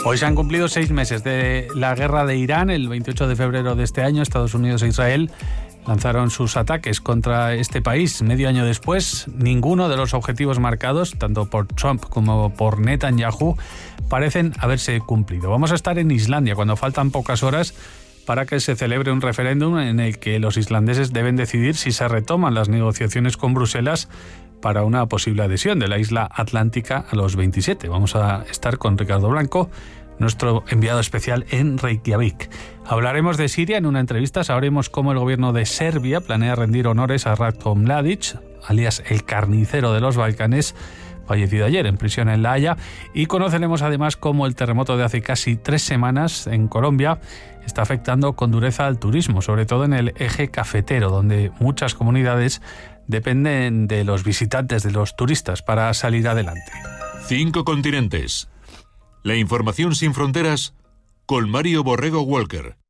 Hoy se han cumplido 6 meses de la guerra de Irán. El 28 de febrero de este año, Estados Unidos e Israel lanzaron sus ataques contra este país. Medio año después, ninguno de los objetivos marcados, tanto por Trump como por Netanyahu, parecen haberse cumplido. Vamos a estar en Islandia cuando faltan pocas horas para que se celebre un referéndum en el que los islandeses deben decidir si se retoman las negociaciones con Bruselas para una posible adhesión de la isla atlántica a los 27. Vamos a estar con Ricardo Blanco, nuestro enviado especial en Reykjavik. Hablaremos de Siria en una entrevista, sabremos cómo el gobierno de Serbia planea rendir honores a Ratko Mladic, alias el carnicero de los Balcanes, fallecido ayer en prisión en La Haya, y conoceremos además cómo el terremoto de hace casi 3 semanas en Colombia está afectando con dureza al turismo, sobre todo en el eje cafetero, donde muchas comunidades dependen de los visitantes, de los turistas, para salir adelante. 5 continentes. La información sin fronteras con Mario Borrego Walker.